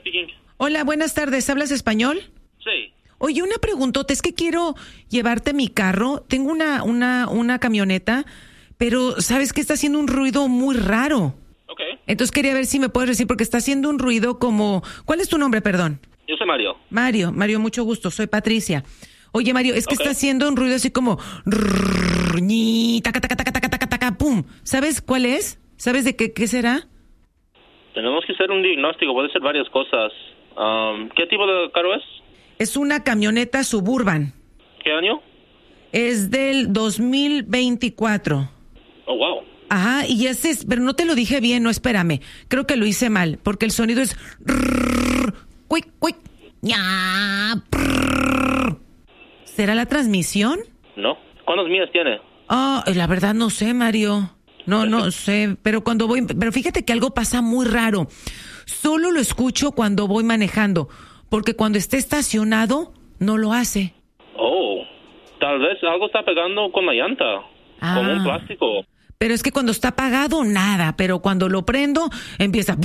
speaking. Hola, buenas tardes. ¿Hablas español? Sí. Oye, una preguntota. Es que quiero llevarte mi carro. Tengo una camioneta, pero ¿sabes qué? Está haciendo un ruido muy raro. Ok. Entonces quería ver si me puedes decir, porque está haciendo un ruido como... ¿Cuál es tu nombre, perdón? Yo soy Mario. Mario, mucho gusto. Soy Patricia. Oye, Mario, es que está haciendo un ruido así como... Taca, taca, taca, taca, taca, taca, pum. ¿Sabes cuál es? ¿Sabes de qué será? Tenemos que hacer un diagnóstico. Puede ser varias cosas. ¿Qué tipo de carro es? Es una camioneta Suburban. ¿Qué año? Es del 2024. Oh, wow. Ajá, y ese es... Pero no te lo dije bien, no, espérame. Creo que lo hice mal, porque el sonido es... Quick, quick. ¿Será la transmisión? No. ¿Cuántas millas tiene? La verdad no sé, Mario. No sé, pero pero fíjate que algo pasa muy raro. Solo lo escucho cuando voy manejando, porque cuando esté estacionado, no lo hace. Oh, tal vez algo está pegando con la llanta, como un plástico. Pero es que cuando está apagado, nada, pero cuando lo prendo, empieza...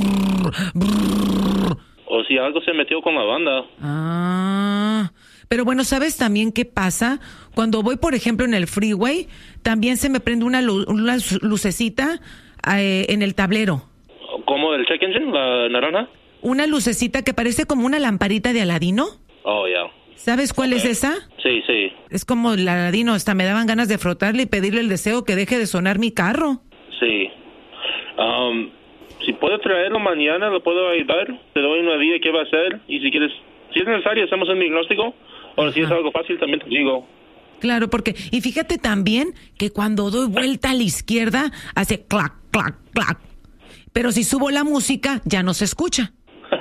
O si algo se metió con la banda. Pero bueno, ¿sabes también qué pasa? Cuando voy, por ejemplo, en el freeway, también se me prende una lucecita en el tablero. ¿Como el check engine, la naranja? Una lucecita que parece como una lamparita de Aladino. Oh, ya. Yeah. ¿Sabes cuál es esa? Sí, sí. Es como el Aladino, hasta me daban ganas de frotarle y pedirle el deseo que deje de sonar mi carro. Sí. Si puedes traerlo mañana, lo puedo ayudar. Te doy una idea qué va a hacer. Y si quieres, si es necesario, hacemos un diagnóstico. O si es algo fácil, también te digo. Claro, porque... Y fíjate también que cuando doy vuelta a la izquierda, hace clac, clac, clac. Pero si subo la música, ya no se escucha.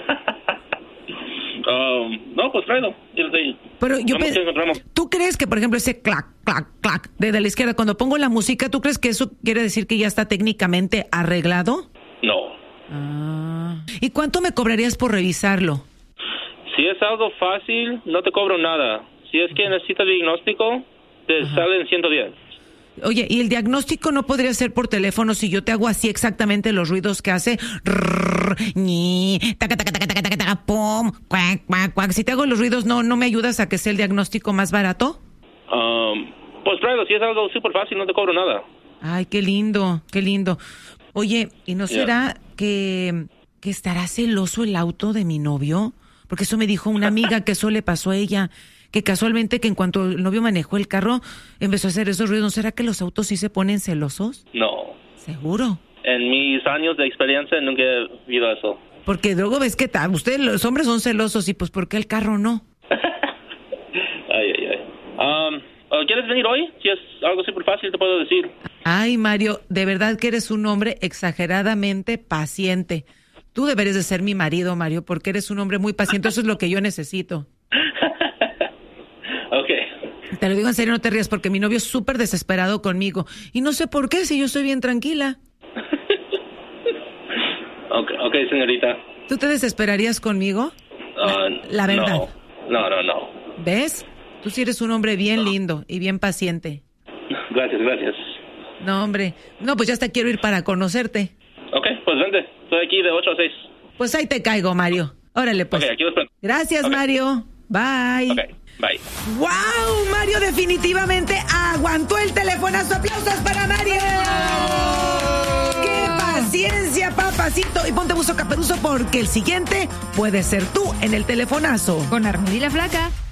No, pues tráelo. Pero ¿tú crees que, por ejemplo, ese clac, clac, clac de la izquierda, cuando pongo la música, ¿tú crees que eso quiere decir que ya está técnicamente arreglado? No. ¿Y cuánto me cobrarías por revisarlo? Si es algo fácil, no te cobro nada. Si es que necesitas diagnóstico, te salen 110. Oye, ¿y el diagnóstico no podría ser por teléfono si yo te hago así exactamente los ruidos que hace? Taca, taca, taca, taca, taca, taca, pum, cuac, cuac, cuac. Si te hago los ruidos, ¿no me ayudas a que sea el diagnóstico más barato? Pues tráelo, si es algo súper fácil, no te cobro nada. Ay, qué lindo, qué lindo. Oye, ¿y no será que estará celoso el auto de mi novio? Porque eso me dijo una amiga que eso le pasó a ella, que casualmente que en cuanto el novio manejó el carro, empezó a hacer esos ruidos. ¿No será que los autos sí se ponen celosos? No. ¿Seguro? En mis años de experiencia nunca he visto eso. Porque luego ves que ustedes los hombres son celosos y pues ¿por qué el carro no? Ay. ¿Quieres venir hoy? Si es algo súper fácil te puedo decir. Ay, Mario, de verdad que eres un hombre exageradamente paciente. Tú deberías de ser mi marido, Mario, porque eres un hombre muy paciente. Eso es lo que yo necesito. Ok. Te lo digo en serio, no te rías, porque mi novio es súper desesperado conmigo. Y no sé por qué, si yo estoy bien tranquila. Ok, señorita. ¿Tú te desesperarías conmigo? La verdad. No. ¿Ves? Tú sí eres un hombre bien lindo y bien paciente. Gracias. No, hombre. No, pues ya hasta quiero ir para conocerte. Ok, pues vente. Estoy aquí de 8 a 6. Pues ahí te caigo, Mario. Órale, pues. Ok, aquí los espero. Gracias, Mario. Bye. Ok, bye. ¡Wow! Mario definitivamente aguantó el telefonazo. ¡Aplausos para Mario! ¡Qué paciencia, papacito! Y ponte buzo caperuso porque el siguiente puede ser tú en el telefonazo. Con Armando y la Flaca.